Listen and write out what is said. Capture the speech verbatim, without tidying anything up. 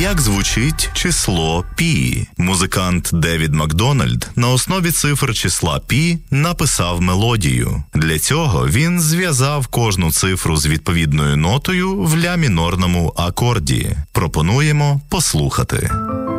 Як звучить число пі? Музикант Девід Макдональд на основі цифр числа пі написав мелодію. Для цього він зв'язав кожну цифру з відповідною нотою в ля мінорному акорді. Пропонуємо послухати.